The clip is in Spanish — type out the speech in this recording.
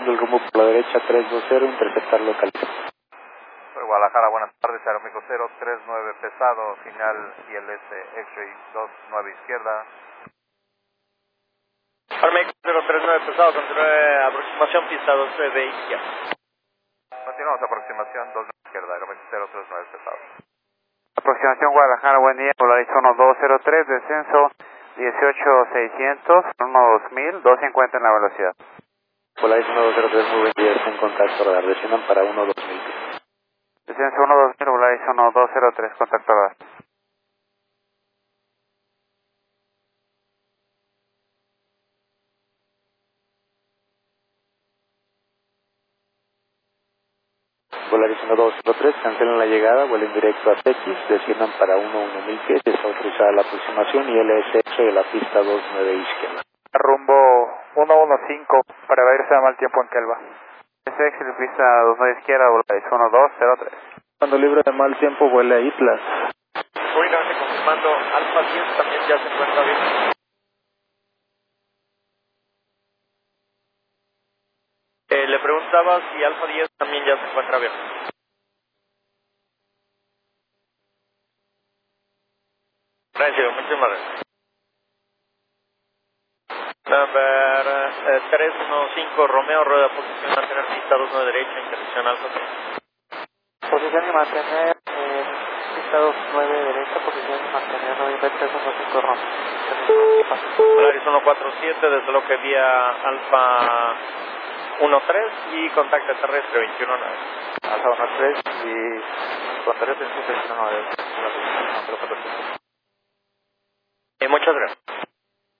tomando el rumbo por la derecha 320, interceptar local. Guadalajara, buenas tardes, Aeroméxico 039 pesado, final ILS X-Ray 29 izquierda. Aeroméxico 039 pesado, continúe aproximación pista 29 izquierda. Continuamos aproximación 2 izquierda, Aeroméxico 039 pesado. Aproximación Guadalajara, buen día, Polaris 1203, descenso 18600, 12000, 250 en la velocidad. Polaris 1203, muy buen día, está en contacto radar, desciendan para 12000. Descenso 12000, Polaris 1203, contacto radar. Polaris 1203, cancelen la llegada, vuelen directo a TX, desciendan para 1000 pies, está autorizada la aproximación y LSX de la pista 29 izquierda. Rumbo 115 para irse a mal tiempo en Kelva. LSX de pista 29 izquierda, Polaris 1203. Cuando libre de mal tiempo, vuele a Islas. Únicamente confirmando, Alfa 10 también ya se encuentra bien. Le preguntaba si Alfa 10 también ya se encuentra bien. Gracias, muchísimas gracias. Number 315, Romeo, rueda posición, mantener pista 29 derecha, intersección Alfa 10. Posición y mantener pista 29 derecha, posición y mantener 315 Romeo. Polaris 147, desde lo que vía Alfa 13 y contacto terrestre 219. Alfa 13 y contacto terrestre 219. Muchas gracias.